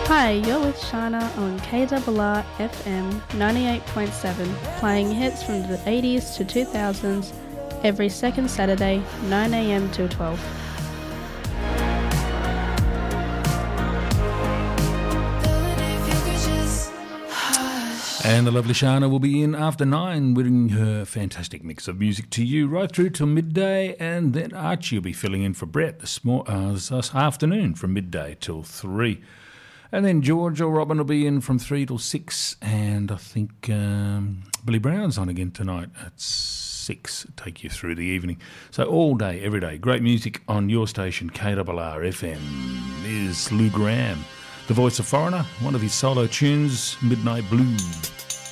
Hi, you're with Shana on KRR FM 98.7, playing hits from the 80s to 2000s every second Saturday, 9am till 12. And the lovely Shana will be in after 9, bringing her fantastic mix of music to you right through till midday, and then Archie will be filling in for Brett this afternoon from midday till 3. And then George or Robin will be in from 3 till 6, and I think Billy Brown's on again tonight at 6, take you through the evening. So all day, every day, great music on your station, KRR FM, is Lou Gramm, the voice of Foreigner, one of his solo tunes, Midnight Blue.